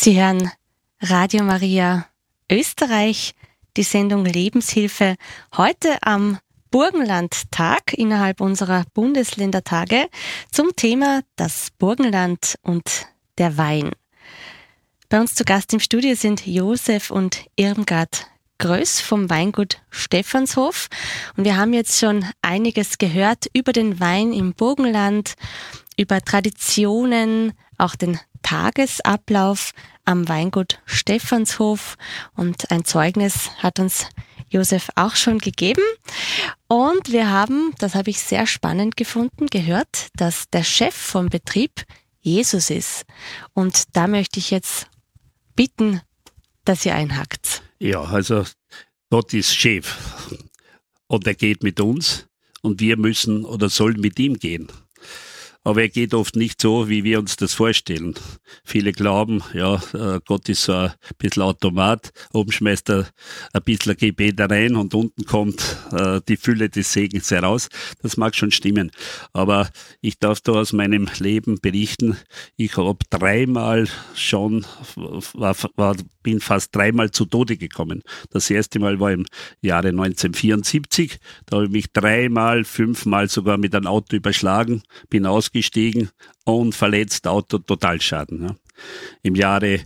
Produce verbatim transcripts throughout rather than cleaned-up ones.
Sie hören Radio Maria Österreich, die Sendung Lebenshilfe, heute am Burgenlandtag innerhalb unserer Bundesländertage zum Thema das Burgenland und der Wein. Bei uns zu Gast im Studio sind Josef und Irmgard Größ vom Weingut Stephanshof und wir haben jetzt schon einiges gehört über den Wein im Burgenland, über Traditionen, auch den Tagesablauf am Weingut Stephanshof und ein Zeugnis hat uns Josef auch schon gegeben. Und wir haben, das habe ich sehr spannend gefunden, gehört, dass der Chef vom Betrieb Jesus ist. Und da möchte ich jetzt bitten, dass ihr einhakt. Ja, also Gott ist Chef und er geht mit uns und wir müssen oder sollen mit ihm gehen. Aber er geht oft nicht so, wie wir uns das vorstellen. Viele glauben, ja, Gott ist so ein bisschen Automat, oben schmeißt er ein bisschen Gebet rein und unten kommt äh, die Fülle des Segens heraus. Das mag schon stimmen. Aber ich darf da aus meinem Leben berichten, ich habe dreimal schon, war, war, bin fast dreimal zu Tode gekommen. Das erste Mal war im Jahre neunzehnhundertvierundsiebzig. Da habe ich mich dreimal, fünfmal sogar mit einem Auto überschlagen, bin ausgestiegen und verletzt, Auto, Totalschaden. Ja. Im Jahre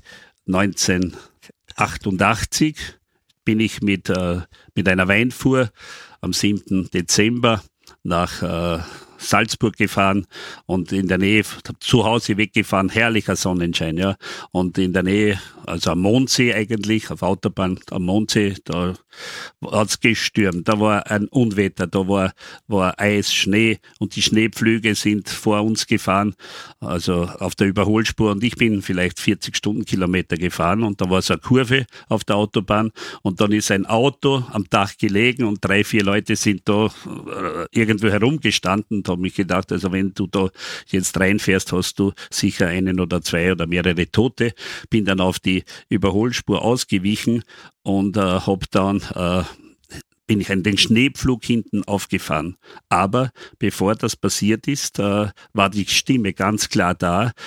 neunzehnhundertachtundachtzig bin ich mit, äh, mit einer Weinfuhr am siebten Dezember nach äh, Salzburg gefahren und in der Nähe, zu Hause weggefahren, herrlicher Sonnenschein, ja. Und in der Nähe, also am Mondsee eigentlich, auf Autobahn am Mondsee, da hat's gestürmt, da war ein Unwetter, da war, war Eis, Schnee und die Schneepflüge sind vor uns gefahren, also auf der Überholspur und ich bin vielleicht vierzig Stundenkilometer gefahren und da war so eine Kurve auf der Autobahn und dann ist ein Auto am Dach gelegen und drei, vier Leute sind da äh, irgendwo herumgestanden. Habe mich gedacht, also wenn du da jetzt reinfährst, hast du sicher einen oder zwei oder mehrere Tote. Bin dann auf die Überholspur ausgewichen und äh, habe dann äh, bin ich in den Schneepflug hinten aufgefahren. Aber bevor das passiert ist, äh, war die Stimme ganz klar da